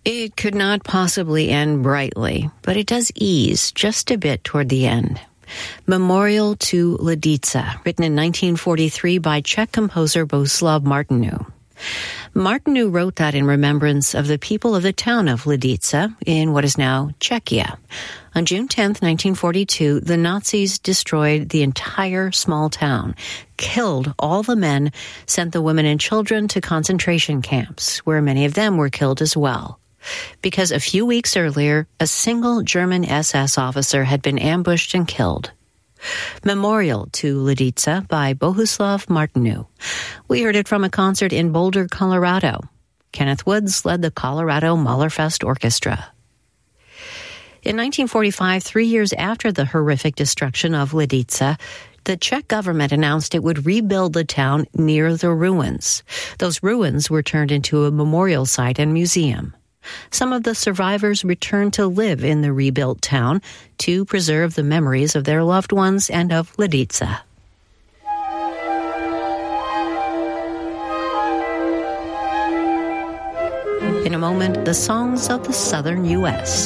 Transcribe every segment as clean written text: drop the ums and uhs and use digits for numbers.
It could not possibly end brightly, but it does ease just a bit toward the end. Memorial to Lidice, written in 1943 by Czech composer Bohuslav Martinu. Martinu wrote that in remembrance of the people of the town of Lidice in what is now Czechia. On June 10, 1942, the Nazis destroyed the entire small town, killed all the men, sent the women and children to concentration camps, where many of them were killed as well. Because a few weeks earlier, a single German SS officer had been ambushed and killed. Memorial to Lidice by Bohuslav Martinu. We heard it from a concert in Boulder, Colorado. Kenneth Woods led the Colorado Mahlerfest Orchestra. In 1945, 3 years after the horrific destruction of Lidice, the Czech government announced it would rebuild the town near the ruins. Those ruins were turned into a memorial site and museum. Some of the survivors returned to live in the rebuilt town to preserve the memories of their loved ones and of Lidice. In a moment, the songs of the southern U.S.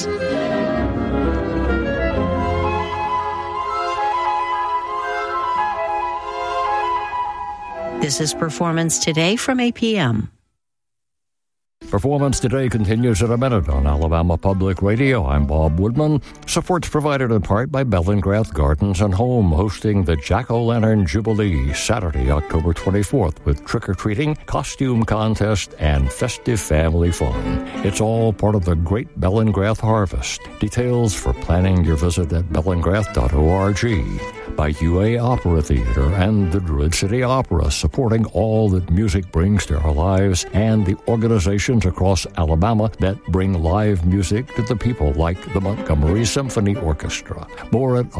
This is Performance Today from APM. Performance Today continues in a minute on Alabama Public Radio. I'm Bob Woodman. Support's provided in part by Bellingrath Gardens and Home, hosting the Jack-O-Lantern Jubilee Saturday, October 24th, with trick-or-treating, costume contest, and festive family fun. It's all part of the Great Bellingrath Harvest. Details for planning your visit at bellingrath.org. By UA Opera Theater and the Druid City Opera, supporting all that music brings to our lives, and the organizations across Alabama that bring live music to the people, like the Montgomery Symphony Orchestra. More at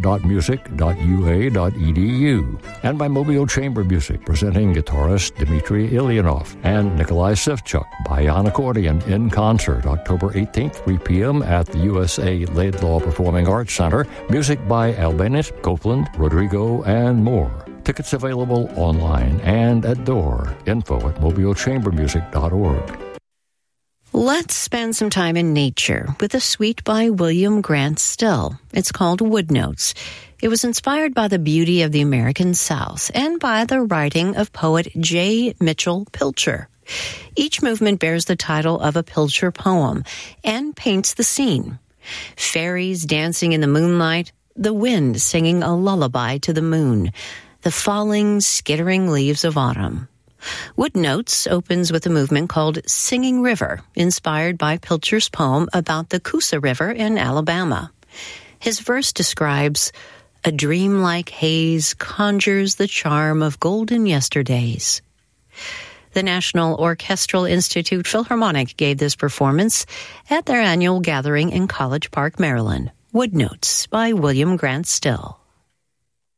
opera.music.ua.edu. And by Mobile Chamber Music, presenting guitarist Dmitry Ilyanov and Nikolai Sivchuk by on accordion in concert, October 18th, 3 p.m. at the USA Laidlaw Performing Arts Center. Music by Albinus, Copeland, Rodrigo, and more. Tickets available online and at door. Info at mobilechambermusic.org. Let's spend some time in nature with a suite by William Grant Still. It's called Woodnotes. It was inspired by the beauty of the American South and by the writing of poet J. Mitchell Pilcher. Each movement bears the title of a Pilcher poem and paints the scene. Fairies dancing in the moonlight, the wind singing a lullaby to the moon, the falling, skittering leaves of autumn. Woodnotes opens with a movement called Singing River, inspired by Pilcher's poem about the Coosa River in Alabama. His verse describes, "A dream-like haze conjures the charm of golden yesterdays." The National Orchestral Institute Philharmonic gave this performance at their annual gathering in College Park, Maryland. Woodnotes by William Grant Still.